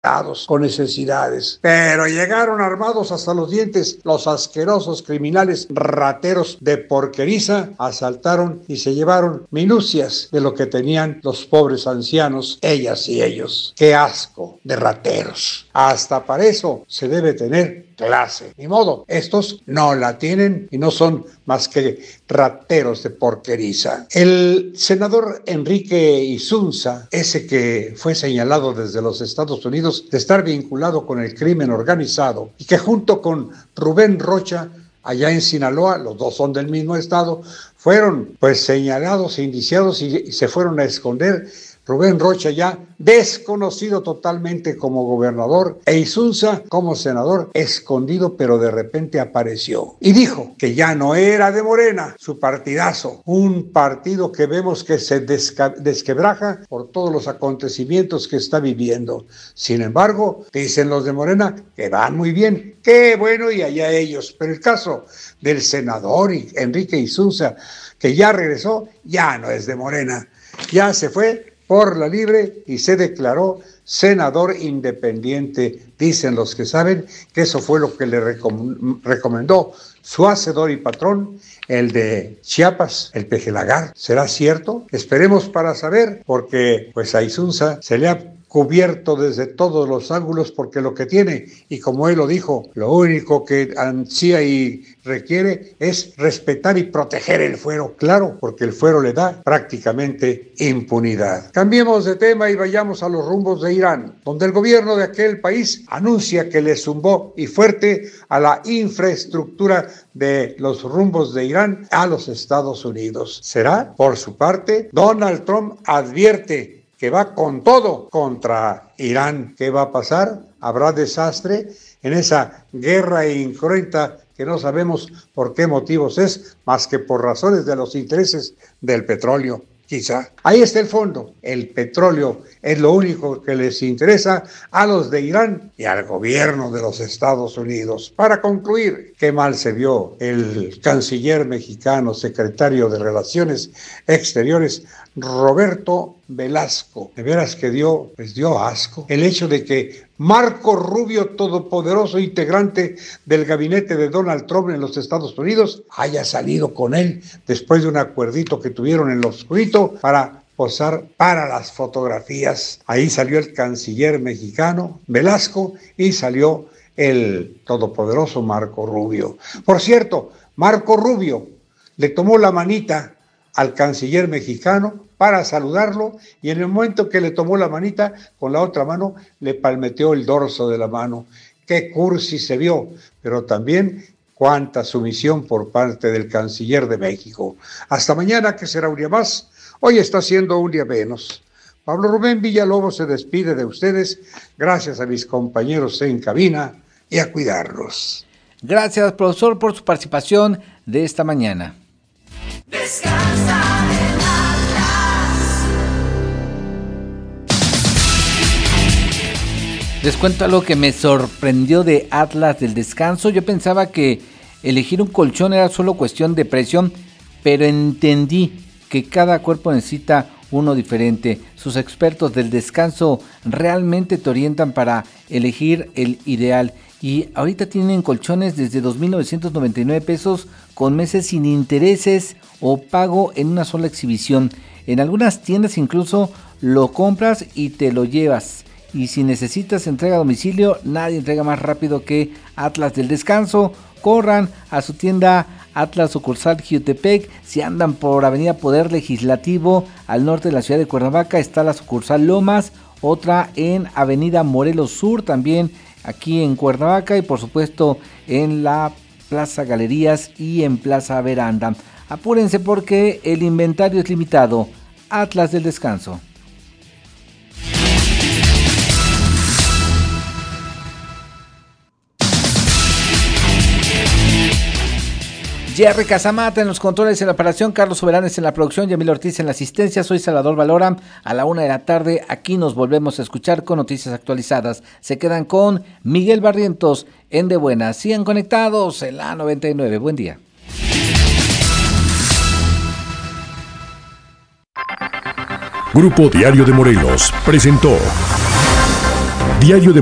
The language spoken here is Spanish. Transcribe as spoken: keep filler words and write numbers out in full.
con necesidades, pero llegaron armados hasta los dientes los asquerosos criminales rateros de Porqueriza, asaltaron y se llevaron minucias de lo que tenían los pobres ancianos, ellas y ellos. ¡Qué asco de rateros! Hasta para eso se debe tener clase. Ni modo, estos no la tienen y no son más que rateros de Porqueriza. El senador Enrique Insunza, ese que fue señalado desde los Estados Unidos de estar vinculado con el crimen organizado y que junto con Rubén Rocha, allá en Sinaloa, los dos son del mismo estado, fueron pues señalados e indiciados y, y se fueron a esconder. Rubén Rocha ya desconocido totalmente como gobernador e Insunza como senador escondido, pero de repente apareció y dijo que ya no era de Morena, su partidazo, un partido que vemos que se desca- desquebraja por todos los acontecimientos que está viviendo. Sin embargo, dicen los de Morena que van muy bien, qué bueno y allá ellos, pero el caso del senador Enrique Insunza, que ya regresó, ya no es de Morena, ya se fue por la libre y se declaró senador independiente. Dicen los que saben que eso fue lo que le recom- recomendó su hacedor y patrón, el de Chiapas, el Peje Lagar. ¿Será cierto? Esperemos para saber, porque pues a Insunza se le ha cubierto desde todos los ángulos, porque lo que tiene, y como él lo dijo, lo único que ansía y requiere es respetar y proteger el fuero, claro, porque el fuero le da prácticamente impunidad. Cambiemos de tema y vayamos a los rumbos de Irán, donde el gobierno de aquel país anuncia que le zumbó y fuerte a la infraestructura de los rumbos de Irán a los Estados Unidos. ¿Será? Por su parte, Donald Trump advierte que va con todo contra Irán. ¿Qué va a pasar? ¿Habrá desastre en esa guerra incruenta que no sabemos por qué motivos es, más que por razones de los intereses del petróleo? Quizá. Ahí está el fondo. El petróleo es lo único que les interesa a los de Irán y al gobierno de los Estados Unidos. Para concluir, qué mal se vio el canciller mexicano, secretario de Relaciones Exteriores, Roberto Velasco. De veras que dio, pues dio asco. El hecho de que Marco Rubio, todopoderoso integrante del gabinete de Donald Trump en los Estados Unidos, haya salido con él después de un acuerdito que tuvieron en lo oscurito para posar para las fotografías. Ahí salió el canciller mexicano Velasco y salió el todopoderoso Marco Rubio. Por cierto, Marco Rubio le tomó la manita al canciller mexicano para saludarlo y en el momento que le tomó la manita, con la otra mano le palmeteó el dorso de la mano. Qué cursi se vio, pero también cuánta sumisión por parte del canciller de México. Hasta mañana, que será un día más. Hoy está siendo un día menos. Pablo Rubén Villalobos se despide de ustedes. Gracias a mis compañeros en cabina y a cuidarlos. Gracias, profesor, por su participación de esta mañana. Descansa en Atlas. Les cuento algo que me sorprendió de Atlas del Descanso. Yo pensaba que elegir un colchón era solo cuestión de precio, pero entendí que cada cuerpo necesita uno diferente. Sus expertos del descanso realmente te orientan para elegir el ideal. Y ahorita tienen colchones desde dos mil novecientos noventa y nueve pesos con meses sin intereses o pago en una sola exhibición. En algunas tiendas incluso lo compras y te lo llevas. Y si necesitas entrega a domicilio, nadie entrega más rápido que Atlas del Descanso. Corran a su tienda Atlas sucursal Jiutepec. Si andan por Avenida Poder Legislativo, al norte de la ciudad de Cuernavaca, está la sucursal Lomas. Otra en Avenida Morelos Sur, también aquí en Cuernavaca, y por supuesto en la Plaza Galerías y en Plaza Veranda. Apúrense porque el inventario es limitado. Atlas del Descanso. Jerry Casamata en los controles en la operación, Carlos Soberanes en la producción, Yamil Ortiz en la asistencia. Soy Salvador Valora. A la una de la tarde aquí nos volvemos a escuchar con noticias actualizadas. Se quedan con Miguel Barrientos en De Buenas. Sigan conectados en la noventa y nueve. Buen día. Grupo Diario de Morelos presentó Diario de